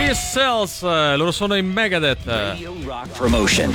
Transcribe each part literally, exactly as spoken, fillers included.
Cells, loro sono in Megadeth. Radio Rock Promotion.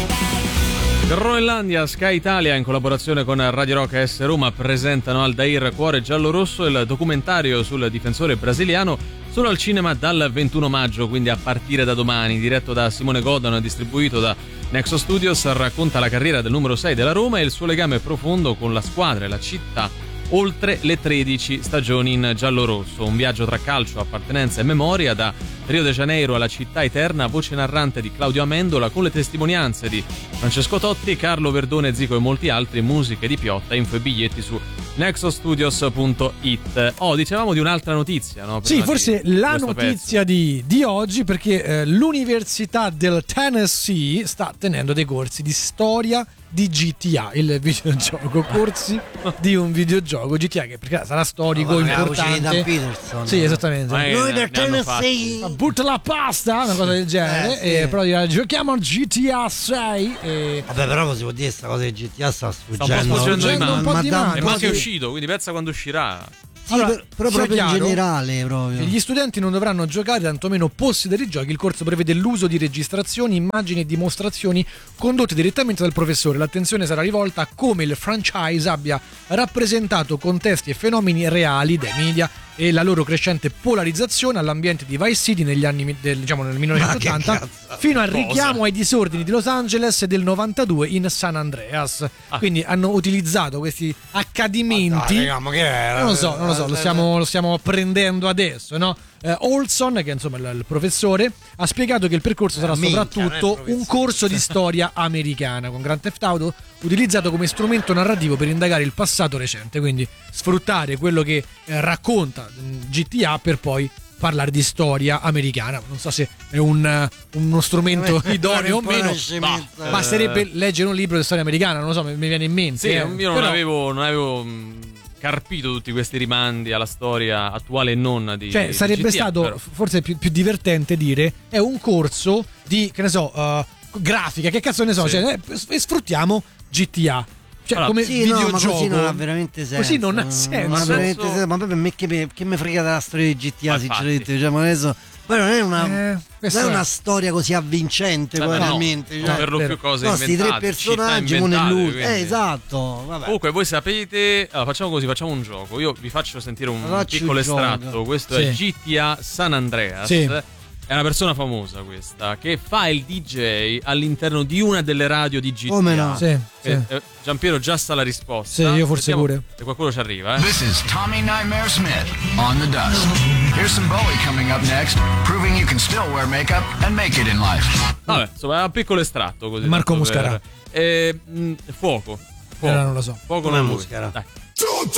Groenlandia, Sky Italia in collaborazione con Radio Rock e S Roma presentano Aldair Cuore Giallorosso, il documentario sul difensore brasiliano, solo al cinema dal ventuno maggio, quindi a partire da domani. Diretto da Simone Godano e distribuito da Nexo Studios, racconta la carriera del numero sei della Roma e il suo legame profondo con la squadra e la città oltre le tredici stagioni in giallorosso. Un viaggio tra calcio, appartenenza e memoria, da Rio de Janeiro alla città eterna, voce narrante di Claudio Amendola con le testimonianze di Francesco Totti, Carlo Verdone, Zico e molti altri, musiche di Piotta, info e biglietti su nexostudios punto it. Oh, dicevamo di un'altra notizia, no? Sì, forse la notizia di, di oggi, perché eh, l'Università del Tennessee sta tenendo dei corsi di storia di G T A, il videogioco, corsi di un videogioco G T A che perché sarà storico, oh, importante. Peterson. Sì, esattamente. Ma noi del Tennessee, butta la pasta, una cosa del genere, eh, sì. e però giochiamo a G T A sei. E... Vabbè, però si può dire questa cosa di G T A sta sfuggendo, sta un po' sfuggendo di mano. Un po' di mano. E ma che è uscito, quindi pensa quando uscirà. Sì, allora, per, però proprio in generale proprio. Gli studenti non dovranno giocare, tantomeno possedere i giochi. Il corso prevede l'uso di registrazioni, immagini e dimostrazioni condotte direttamente dal professore. L'attenzione sarà rivolta a come il franchise abbia rappresentato contesti e fenomeni reali dei media e la loro crescente polarizzazione all'ambiente di Vice City negli anni del, diciamo nel millenovecentottanta fino al richiamo ai disordini di Los Angeles del novantadue in San Andreas. Ah. Quindi hanno utilizzato questi accadimenti. Ma dai, ma che era? Non lo so, non lo so, lo stiamo, lo stiamo apprendendo adesso, no? Eh, Olson, che è insomma il, il professore, ha spiegato che il percorso sarà minchia, soprattutto un corso di storia americana con Grand Theft Auto utilizzato come strumento narrativo per indagare il passato recente, quindi sfruttare quello che eh, racconta G T A per poi parlare di storia americana. Non so se è un, uno strumento idoneo o meno, ma basterebbe leggere un libro di storia americana, non lo so, mi, mi viene in mente. Sì, eh. io non Però... avevo, non avevo mh, carpito tutti questi rimandi alla storia attuale e non di Cioè, di sarebbe G T A, stato però. forse più, più divertente dire è un corso di, che ne so, uh, grafica, che cazzo ne so, Sì. cioè, eh, sfruttiamo G T A. Cioè, Allora, come sì, videogioco. no, ma così non ha veramente senso. Così non ha senso. Non ha veramente senso... senso. Ma proprio a me che, me che me frega della storia di G T A, Ma sinceramente. Cioè, ma adesso poi non è una, Eh, non è una storia così avvincente, Vabbè, veramente. no, cioè, per lo vero. più cose no, sti inventate, tre personaggi città con inventate, nell'ultimo. quindi. Eh, esatto. Vabbè. Comunque voi sapete, allora, facciamo così, facciamo un gioco. Io vi faccio sentire un Faccio piccolo il gioco. estratto. Questo Sì. è G T A San Andreas. Sì. È una persona famosa questa che fa il D J all'interno di una delle radio di G T A. Come no? Sì, sì. Eh, eh, Giampiero già sa la risposta. Sì, io forse Sentiamo pure. se qualcuno ci arriva, eh. This is Tommy Nightmare Smith on the dust. Here's some Bowie coming up next, proving you can still wear makeup and make it in life. Vabbè, insomma, è un piccolo estratto così. Marco tanto per- Muscarà. Eh, mh, fuoco. Fuoco. Eh, non lo so. Fuoco Come non lui. Muscarà? Dai.